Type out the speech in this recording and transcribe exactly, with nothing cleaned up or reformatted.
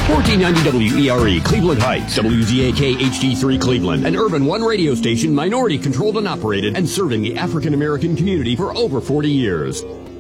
fourteen ninety W E R E, Cleveland Heights, W Z A K H D three Cleveland, an Urban One radio station minority controlled and operated and serving the African American community for over forty years.